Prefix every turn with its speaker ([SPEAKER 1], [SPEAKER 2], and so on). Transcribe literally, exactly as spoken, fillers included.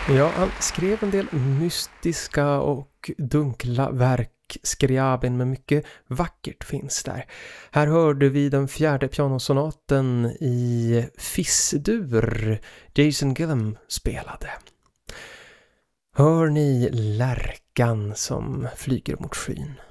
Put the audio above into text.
[SPEAKER 1] Ja, han skrev en del mystiska och dunkla verk, Scriabin, men mycket vackert finns där. Här hörde vi den fjärde pianosonaten i Fiss-dur Jason Gillum spelade. Hör ni lärkan som flyger mot skyn?